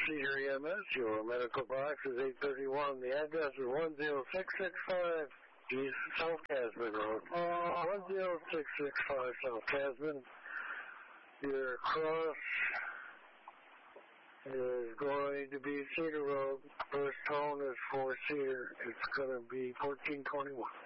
Cedar EMS. Your medical box is 831. The address is 10665 East South Casman Road. 10665 South Casman. Your cross is going to be Cedar Road. First tone is for Cedar. It's going to be 1421.